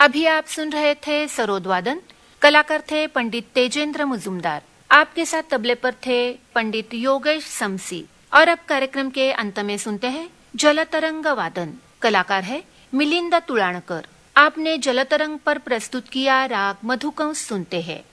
अभी आप सुन रहे थे सरोद वादन। कलाकार थे पंडित तेजेंद्र मुजुमदार। आपके साथ तबले पर थे पंडित योगेश समसी। और अब कार्यक्रम के अंत में सुनते हैं जलतरंग वादन। कलाकार है मिलिंद तुलाणकर। आपने जलतरंग पर प्रस्तुत किया राग मधुकंस सुनते हैं।